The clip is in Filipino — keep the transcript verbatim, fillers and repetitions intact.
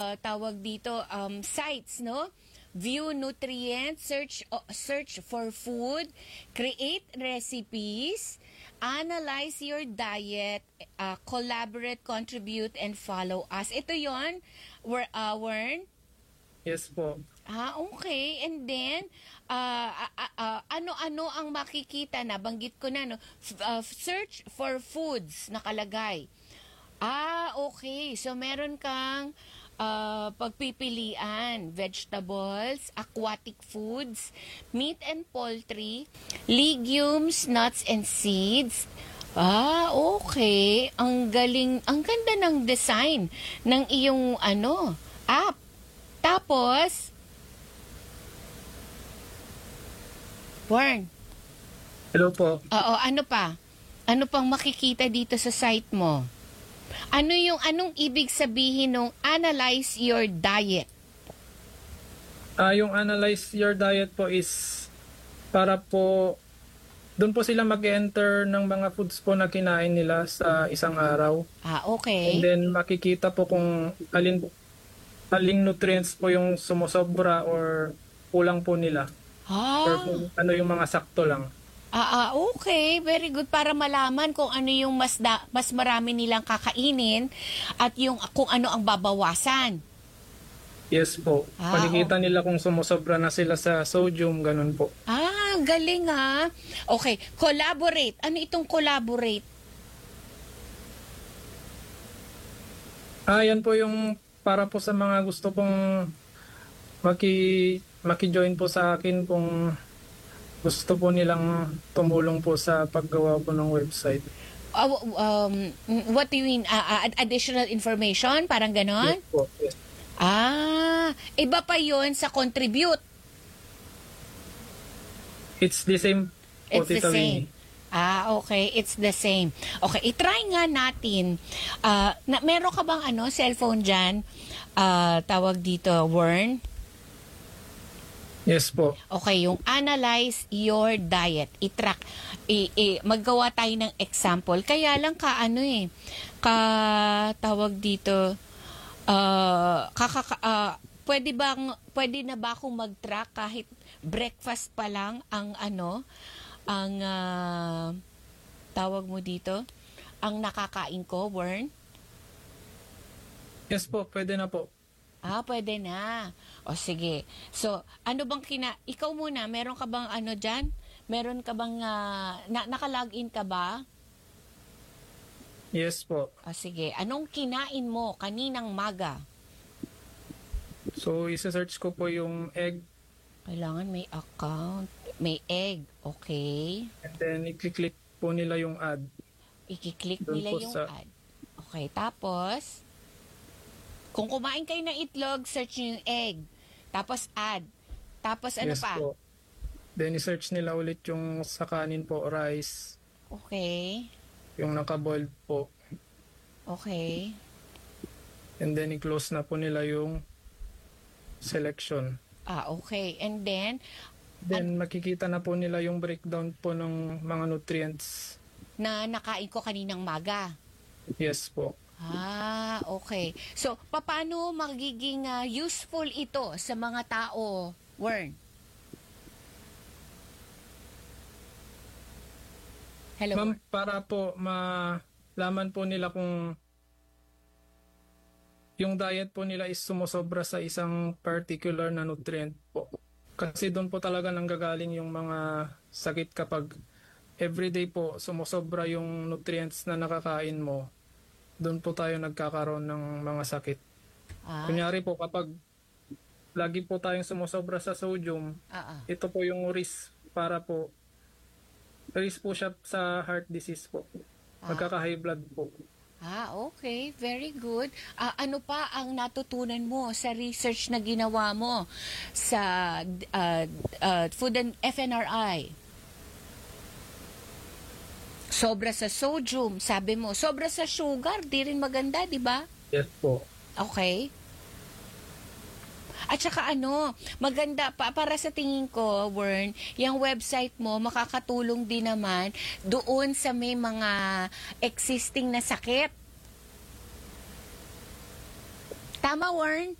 ah, tawag dito, um, sites, no? View nutrients, search uh, search for food, create recipes, analyze your diet, uh, collaborate, contribute, and follow us. Ito yon, Wer- uh, Wern? Yes po. Ah, okay. And then, ah, ah, ah, ah, ano-ano ang makikita na? Banggit ko na, no? F- ah, search for foods nakalagay. Ah, okay. So, meron kang ah, pagpipilian. Vegetables, aquatic foods, meat and poultry, legumes, nuts and seeds. Ah, okay. Ang galing, ang ganda ng design ng iyong ano, app. Tapos, Warren, Hello po. oo, ano pa? Ano pang makikita dito sa site mo? Ano yung, anong ibig sabihin ng analyze your diet? Ah, yung analyze your diet po is para po doon po sila mag-enter ng mga foods po na kinain nila sa isang araw. Ah, And okay. then makikita po kung alin aling nutrients po yung sumusobra or kulang po nila. Or Ah, kung ano yung mga sakto lang. ah, ah, okay. Very good para malaman kung ano yung mas, da, mas marami nilang kakainin at yung kung ano ang babawasan. Yes po. Ah, Makikita nila kung sumusobra na sila sa sodium, ganun po. Ah, galing ha. Okay, collaborate. Ano itong collaborate? Ah, yan po yung para po sa mga gusto pong maki maki-join po sa akin kung gusto po nilang tumulong po sa paggawa po ng website. Ah, w- um, what do you mean? Ah, ah, additional information? Parang ganon? Yes po. Yes. Ah, iba pa yon sa contribute. It's the same po, It's the Tita same. Winnie. Ah, okay. It's the same. Okay, itry nga natin. Ah, na, meron ka bang ano, cellphone dyan? Ah, tawag dito, Wern? Yes po. Okay, yung analyze your diet. I-track. I, i, maggawa tayo ng example. Kaya lang ka ano eh, ka tawag dito, uh, kakaka, ah, pwede bang, pwede na ba akong mag-track kahit breakfast pa lang ang ano, ang ah, tawag mo dito, ang nakakain ko, Wern? Yes po, pwede na po. Ah, pwede na. O sige. So, ano bang kina... Ikaw muna, meron ka bang ano dyan? Meron ka bang... ah, na, naka-login ka ba? Yes po. O sige. Anong kinain mo kaninang maga? So, isa-search ko po yung egg Kailangan may account. May egg. Okay. and then i-click po nila yung ad. Ikiklik Doon nila po yung sa- ad. Okay. Tapos, kung kumain kayo ng itlog, search nyo yung egg. Tapos ad. Tapos ano Yes pa? po. Then i-search nila ulit yung sa kanin po, rice, Okay. yung naka-boiled po. Okay. And then i-close na po nila yung selection. Ah, okay. And then, Then makikita na po nila yung breakdown po ng mga nutrients. na nakain ko kaninang maga. Yes po. Ah, okay. So, paano magiging ah, useful ito sa mga tao, Wern? Hello, Ma'am, Wern. para po malaman po nila kung yung diet po nila is sumusobra sa isang particular na nutrient po. Kasi doon po talaga nanggagaling yung mga sakit kapag everyday po sumusobra yung nutrients na nakakain mo. Doon po tayo nagkakaroon ng mga sakit. Ah, Kunyari po kapag lagi po tayong sumusobra sa sodium, ah, ah. ito po yung risk para po risk po siya sa heart disease po. Magkaka-high blood po. Ah, okay. Very good. Ah, ano pa ang natutunan mo sa research na ginawa mo sa ah, ah, Food and F N R I? Sobra sa sodium, sabi mo. Sobra sa sugar, di rin maganda, di ba? Yes po. Okay. At saka ano, maganda pa para sa tingin ko, Wern, yung website mo makakatulong din naman doon sa may mga existing na sakit. Tama, Wern?